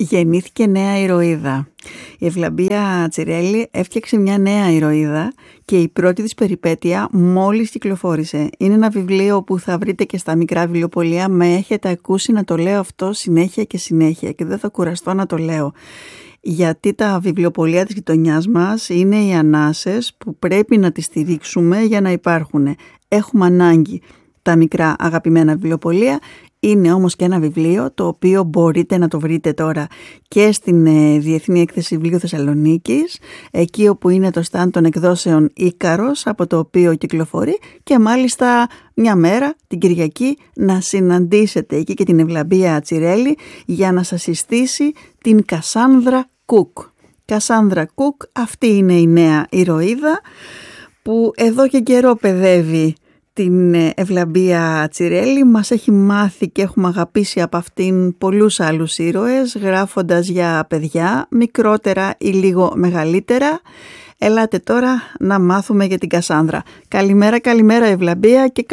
Γεννήθηκε νέα ηρωίδα. Η Ευλαμπία Τσιρέλη έφτιαξε μια νέα ηρωίδα και η πρώτη της περιπέτεια μόλις κυκλοφόρησε. Είναι ένα βιβλίο που θα βρείτε και στα μικρά βιβλιοπωλεία. Με έχετε ακούσει να το λέω αυτό συνέχεια και συνέχεια και δεν θα κουραστώ να το λέω. Γιατί τα βιβλιοπωλεία της γειτονιάς μας είναι οι ανάσες που πρέπει να τις στηρίξουμε για να υπάρχουν. Έχουμε ανάγκη τα μικρά αγαπημένα βιβλιοπωλεία. Είναι όμως και ένα βιβλίο το οποίο μπορείτε να το βρείτε τώρα και στην Διεθνή Έκθεση Βιβλίου Θεσσαλονίκης, εκεί όπου είναι το στάν των εκδόσεων Ίκαρος, από το οποίο κυκλοφορεί, και μάλιστα μια μέρα, την Κυριακή, να συναντήσετε εκεί και την Ευλαμπία Τσιρέλη για να σας συστήσει την Κασάνδρα Κουκ. Κασάνδρα Κουκ, αυτή είναι η νέα ηρωίδα που εδώ και καιρό παιδεύει την Ευλαμπία Τσιρέλη. Μας έχει μάθει και έχουμε αγαπήσει από αυτήν πολλούς άλλους ήρωες, γράφοντας για παιδιά, μικρότερα ή λίγο μεγαλύτερα. Ελάτε τώρα να μάθουμε για την Κασάνδρα. Καλημέρα Ευλαμπία και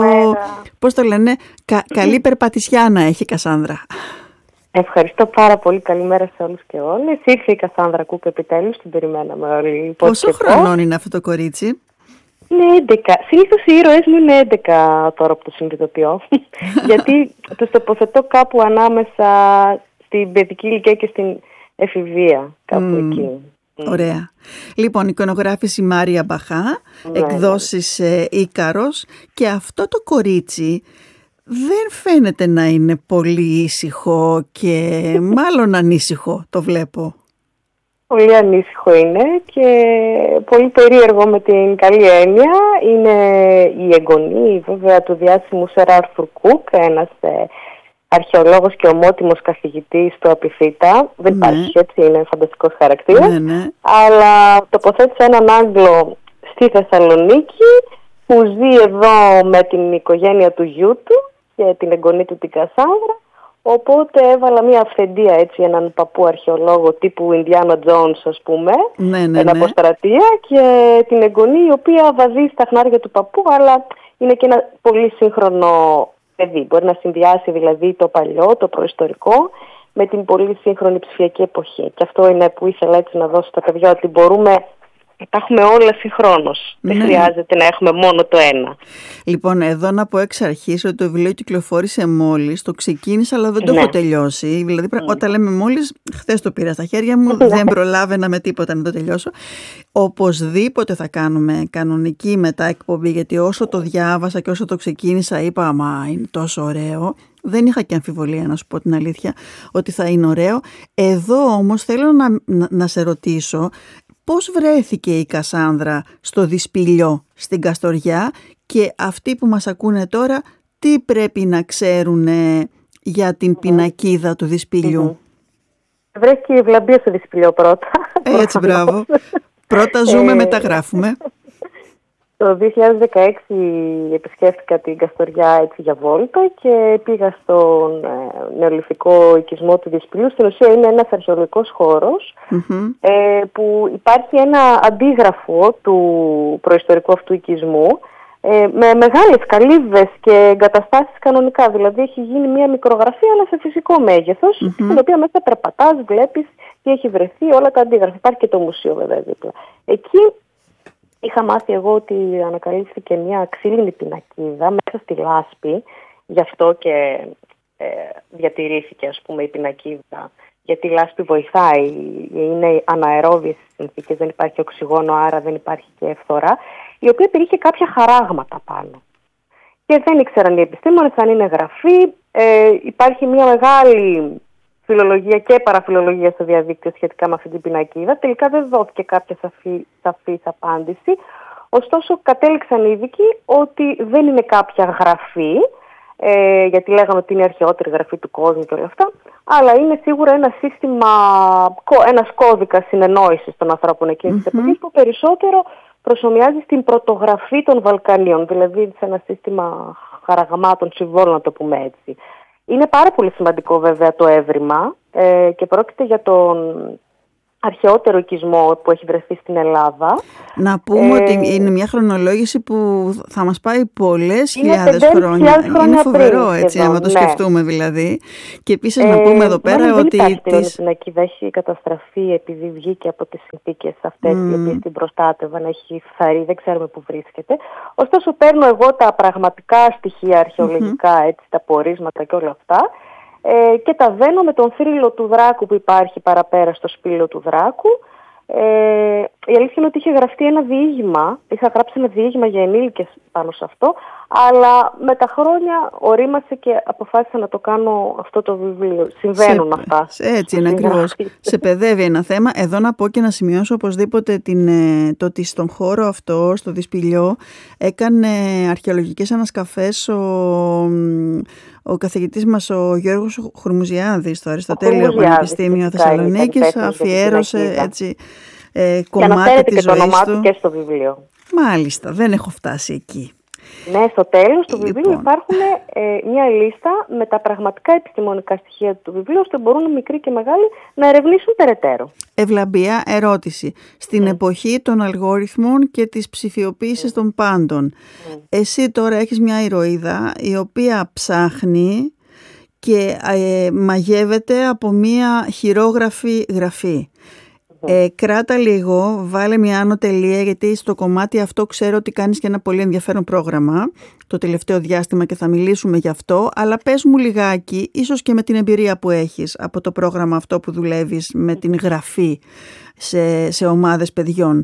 πώς το λένε, καλή περπατησιά να έχει η Κασάνδρα. Ευχαριστώ πάρα πολύ. Καλημέρα σε όλους και όλες. Ήρθε η Κασάνδρα Κουκ επιτέλους, την περιμέναμε όλοι. Πόσο χρονών είναι αυτό το κορίτσι? Είναι 11. Συνήθως οι ήρωες μου είναι 11 τώρα που το συνειδητοποιώ. Γιατί τους τοποθετώ κάπου ανάμεσα στην παιδική ηλικία και στην εφηβεία. Κάπου εκεί. Ωραία. Λοιπόν, εικονογράφηση Μάρια Μπαχά, εκδόσεις Ίκαρος, και αυτό το κορίτσι δεν φαίνεται να είναι πολύ ήσυχο και μάλλον ανήσυχο, το βλέπω. Πολύ ανήσυχο είναι και πολύ περίεργο με την καλή έννοια. Είναι η εγγονή βέβαια του διάσημου Σερ Άρθουρ Κουκ, ένας αρχαιολόγος και ομότιμος καθηγητής του Απιθύτα. Δεν υπάρχει, έτσι, είναι φανταστικός χαρακτήρας. Αλλά τοποθέτησε έναν Άγγλο στη Θεσσαλονίκη που ζει εδώ με την οικογένεια του γιού του και την εγγονή του την Κασάνδρα. Οπότε έβαλα μια αυθεντία, έτσι, έναν παππού αρχαιολόγο τύπου Ινδιάνα Τζόνς, ας πούμε, ένα αποστρατεία, και την εγγονή η οποία βαδίζει στα χνάρια του παππού, αλλά είναι και ένα πολύ σύγχρονο παιδί. Μπορεί να συνδυάσει δηλαδή το παλιό, το προϊστορικό, με την πολύ σύγχρονη ψηφιακή εποχή. Και αυτό είναι που ήθελα έτσι να δώσω στα παιδιά, ότι μπορούμε να τα έχουμε όλα συγχρόνως. Δεν χρειάζεται να έχουμε μόνο το ένα. Λοιπόν, εδώ να πω εξ αρχής ότι το βιβλίο κυκλοφόρησε μόλις, το ξεκίνησα αλλά δεν το έχω τελειώσει. Δηλαδή, όταν λέμε μόλις, χθες το πήρα στα χέρια μου, δεν προλάβαινα με τίποτα να το τελειώσω. Οπωσδήποτε θα κάνουμε κανονική μετά εκπομπή, γιατί όσο το διάβασα και όσο το ξεκίνησα είπα, μα είναι τόσο ωραίο. Δεν είχα και αμφιβολία, να σου πω την αλήθεια, ότι θα είναι ωραίο. Εδώ όμως θέλω να σε ρωτήσω, πώς βρέθηκε η Κασάνδρα στο Δυσπηλιό, στην Καστοριά, και αυτοί που μας ακούνε τώρα, τι πρέπει να ξέρουν για την πινακίδα του Δυσπηλιού? Βρέθηκε η Ευλαμπία στο Δυσπηλιό πρώτα. Έτσι, μπράβο. Πρώτα ζούμε, μετά γράφουμε. Το 2016 επισκέφτηκα την Καστοριά, έτσι, για βόλτα, και πήγα στον νεολιθικό οικισμό του Δυσπηλιού. Στην ουσία είναι ένας αρχαιολογικός χώρος που υπάρχει ένα αντίγραφο του προϊστορικού αυτού οικισμού με μεγάλες καλύβες και εγκαταστάσεις κανονικά. Δηλαδή έχει γίνει μια μικρογραφία, αλλά σε φυσικό μέγεθος, στην οποία μέσα περπατάς, βλέπεις τι έχει βρεθεί, όλα τα αντίγραφα. Υπάρχει και το μουσείο βέβαια δίπλα. Εκεί είχα μάθει εγώ ότι ανακαλύφθηκε μια ξύλινη πινακίδα μέσα στη λάσπη, γι' αυτό και διατηρήθηκε, ας πούμε, η πινακίδα, γιατί η λάσπη βοηθάει, είναι αναερόβιες συνθήκες, δεν υπάρχει οξυγόνο, άρα δεν υπάρχει και φθορά, η οποία περιείχε κάποια χαράγματα πάνω. Και δεν ήξεραν οι επιστήμονες αν είναι γραφή. Υπάρχει μια μεγάλη φιλολογία και παραφιλολογία στο διαδίκτυο σχετικά με αυτή την πινακίδα. Τελικά δεν δόθηκε κάποια σαφής απάντηση. Ωστόσο, κατέληξαν οι ειδικοί ότι δεν είναι κάποια γραφή, γιατί λέγανε ότι είναι η αρχαιότερη γραφή του κόσμου και όλα αυτά, αλλά είναι σίγουρα ένα σύστημα, ένας κώδικας συνεννόησης των ανθρώπων εκείνης της εποχής, που περισσότερο προσομοιάζει στην πρωτογραφή των Βαλκανίων, δηλαδή σε ένα σύστημα χαραγμάτων, συμβόλων, να το πούμε έτσι. Είναι πάρα πολύ σημαντικό βέβαια το έβριμα και πρόκειται για τον αρχαιότερο οικισμό που έχει βρεθεί στην Ελλάδα. Να πούμε ότι είναι μια χρονολόγηση που θα μας πάει πολλές χιλιάδες χρόνια. Είναι φοβερό έτσι, άμα το σκεφτούμε δηλαδή. Και επίσης να πούμε εδώ πέρα ότι... Δεν υπάρχει την ακίδα, έχει καταστραφεί επειδή βγήκε από τις συνθήκες αυτές οι οποίες την προστάτευαν, έχει φθαρεί, δεν ξέρουμε που βρίσκεται. Ωστόσο παίρνω εγώ τα πραγματικά στοιχεία αρχαιολογικά, έτσι, τα πορίσματα και όλα αυτά, και τα δένω με τον θρύλο του Δράκου που υπάρχει παραπέρα στο σπήλαιο του Δράκου. Η αλήθεια είναι ότι είχε γραφτεί ένα διήγημα, είχα γράψει ένα διήγημα για ενήλικες πάνω σε αυτό, αλλά με τα χρόνια ορίμασε και αποφάσισα να το κάνω αυτό το βιβλίο. Συμβαίνουν αυτά. Έτσι είναι ακριβώς. Σε παιδεύει ένα θέμα. Εδώ να πω και να σημειώσω οπωσδήποτε το ότι στον χώρο αυτό, στο Δυσπηλιό, έκανε αρχαιολογικές ανασκαφές ο καθηγητής μας, ο Γιώργος Χουρμουζιάδης, στο Αριστοτέλειο Πανεπιστήμιο Θεσσαλονίκης, αφιέρωσε έτσι κομμάτι της ζωής του. Και το όνομά του και στο βιβλίο. Μάλιστα, δεν έχω φτάσει εκεί. Ναι, στο τέλος του βιβλίου υπάρχουν μια λίστα με τα πραγματικά επιστημονικά στοιχεία του βιβλίου, ώστε μπορούν μικροί και μεγάλοι να ερευνήσουν περαιτέρω. Ευλαμπία, ερώτηση. Στην εποχή των αλγόριθμων και της ψηφιοποίησης των πάντων, εσύ τώρα έχεις μια ηρωίδα η οποία ψάχνει και μαγεύεται από μια χειρόγραφη γραφή. Κράτα λίγο, βάλε μια άνω τελεία, γιατί στο κομμάτι αυτό ξέρω ότι κάνεις και ένα πολύ ενδιαφέρον πρόγραμμα το τελευταίο διάστημα και θα μιλήσουμε γι' αυτό, αλλά πες μου λιγάκι, ίσως και με την εμπειρία που έχεις από το πρόγραμμα αυτό που δουλεύεις με την γραφή σε ομάδες παιδιών,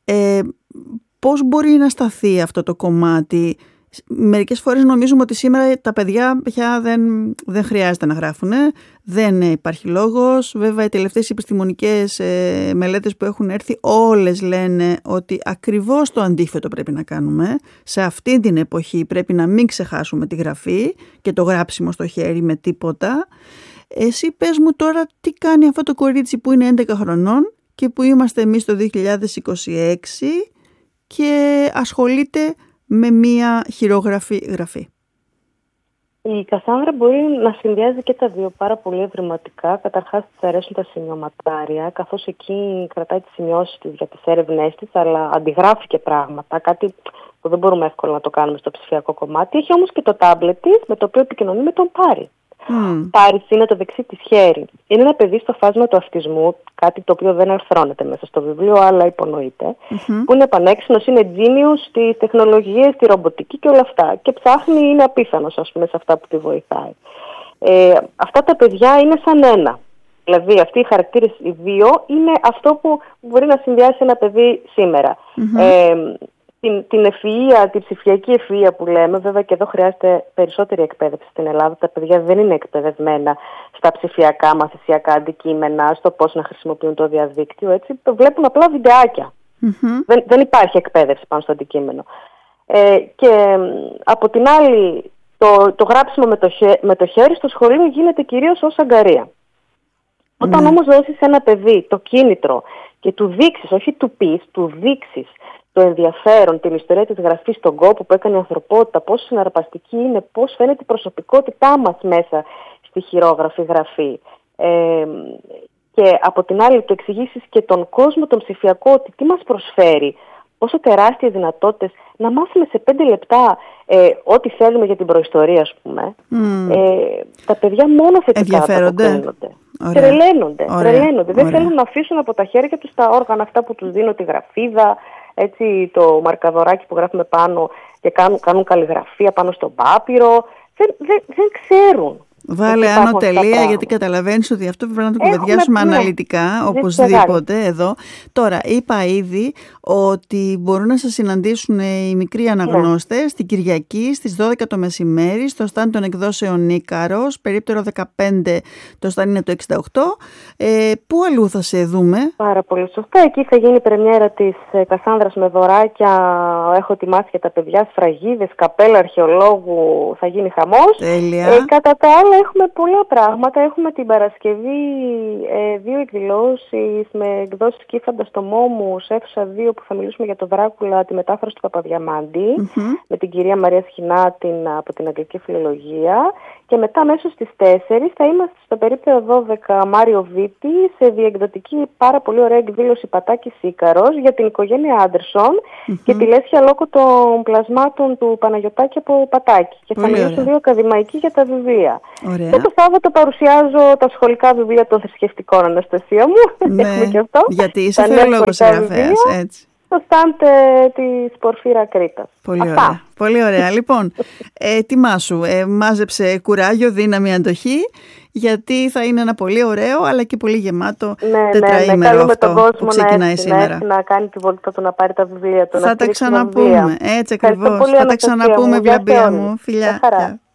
πώς μπορεί να σταθεί αυτό το κομμάτι? Μερικές φορές νομίζουμε ότι σήμερα τα παιδιά πια δεν χρειάζεται να γράφουν, δεν υπάρχει λόγος. Βέβαια οι τελευταίες επιστημονικές μελέτες που έχουν έρθει όλες λένε ότι ακριβώς το αντίθετο πρέπει να κάνουμε. Σε αυτή την εποχή πρέπει να μην ξεχάσουμε τη γραφή και το γράψιμο στο χέρι με τίποτα. Εσύ πες μου τώρα τι κάνει αυτό το κορίτσι που είναι 11 χρονών και που είμαστε εμείς το 2026 και ασχολείται με μία χειρόγραφη γραφή. Η Κασάνδρα μπορεί να συνδυάζει και τα δύο πάρα πολύ ευρηματικά. Καταρχάς της αρέσουν τα σημειωματάρια, καθώς εκεί κρατάει τις σημειώσεις της για τις έρευνές της, αλλά αντιγράφει και πράγματα, κάτι που δεν μπορούμε εύκολα να το κάνουμε στο ψηφιακό κομμάτι. Έχει όμως και το τάμπλετ της, με το οποίο επικοινωνεί με τον Πάρη. Πάρης είναι το δεξί της χέρι. Είναι ένα παιδί στο φάσμα του αυτισμού, κάτι το οποίο δεν αρθρώνεται μέσα στο βιβλίο, αλλά υπονοείται, που είναι πανέξυπνος, είναι genius στις τεχνολογίες, στη ρομποτική και όλα αυτά. Και ψάχνει, είναι απίθανος, ας πούμε, σε αυτά που τη βοηθάει. Αυτά τα παιδιά είναι σαν ένα. Δηλαδή, αυτοί οι χαρακτήρες, οι δύο, είναι αυτό που μπορεί να συνδυάσει ένα παιδί σήμερα. Την ευφυΐα, την ψηφιακή ευφυΐα που λέμε, βέβαια και εδώ χρειάζεται περισσότερη εκπαίδευση στην Ελλάδα. Τα παιδιά δεν είναι εκπαιδευμένα στα ψηφιακά μαθησιακά αντικείμενα, στο πώς να χρησιμοποιούν το διαδίκτυο, έτσι. Βλέπουν απλά βιντεάκια. Δεν υπάρχει εκπαίδευση πάνω στο αντικείμενο. Και από την άλλη, το γράψιμο με το χέρι στο σχολείο γίνεται κυρίως ως αγκαρία. Όταν όμως δώσεις ένα παιδί το κίνητρο και του δείξεις, όχι του πεις, του δείξεις το ενδιαφέρον, την ιστορία της γραφής, τον κόπο που έκανε η ανθρωπότητα, πόσο συναρπαστική είναι, πώς φαίνεται η προσωπικότητά μας μέσα στη χειρόγραφη γραφή. Και από την άλλη του εξηγήσεις και τον κόσμο, τον ψηφιακό, ότι τι μας προσφέρει, πόσο τεράστιες δυνατότητες, να μάθουμε σε 5 λεπτά ό,τι θέλουμε για την προϊστορία, ας πούμε. Τα παιδιά μόνο θετικά ανταποκρίνονται. Τρελαίνονται. Δεν θέλουν να αφήσουν από τα χέρια τους τα όργανα αυτά που τους δίνω, τη γραφίδα, έτσι, το μαρκαδοράκι που γράφουμε πάνω και κάνουν καλλιγραφία πάνω στον πάπυρο. Δεν ξέρουν. Βάλε άνω τελεία, γιατί καταλαβαίνεις ότι αυτό πρέπει να το κουβεντιάσουμε αναλυτικά, οπωσδήποτε εδώ. Τώρα, είπα ήδη ότι μπορούν να σας συναντήσουν οι μικροί αναγνώστες την Κυριακή στις 12 το μεσημέρι στο στάν των εκδόσεων Ίκαρος, περίπτερο 15, το στάν είναι το 68. Πού αλλού θα σε δούμε? Πάρα πολύ σωστά. Εκεί θα γίνει η πρεμιέρα της Κασάνδρας με δωράκια. Έχω ετοιμάσει για τα παιδιά σφραγίδες, καπέλα αρχαιολόγου, θα γίνει χαμός. Τέλεια. Κατά τα άλλα έχουμε πολλά πράγματα. Έχουμε την Παρασκευή 2 εκδηλώσεις με εκδόσεις Κύφαντα στο Μόμου, σε αίθουσα 2, που θα μιλήσουμε για το Δράκουλα, τη μετάφραση του Παπαδιαμάντη, με την κυρία Μαρία Σχοινά από την Αγγλική Φιλολογία. Και μετά μέσω στις 4 θα είμαστε στο περίπτερο 12 Μάριο Βίτη σε διεκδοτική πάρα πολύ ωραία εκδήλωση Πατάκης Ίκαρος για την οικογένεια Άντερσον και τη λέσχη λόγω των πλασμάτων του Παναγιωτάκη από Πατάκη. Και θα μιλήσουν 2 ακαδημαϊκοί για τα βιβλία. Ωραία. Και το Σάββατο παρουσιάζω τα σχολικά βιβλία των θρησκευτικών, Αναστασία μου. Ναι, έχουμε και αυτό. Γιατί είσαι θεολόγος συγγραφέας, έτσι. Στο στάντ της Πορφύρα Κρήτας. Πολύ ωραία. Πολύ ωραία. Λοιπόν, ετοιμάσου. Μάζεψε κουράγιο, δύναμη, αντοχή, γιατί θα είναι ένα πολύ ωραίο αλλά και πολύ γεμάτο τετραήμερο αυτό που ξεκινάει σήμερα. Να κάνει τη βόλτα του, να πάρει τα βιβλία του. Θα τα ξαναπούμε. Έτσι ακριβώς. Θα τα ξαναπούμε, Βλαμπία μου. Φιλιά.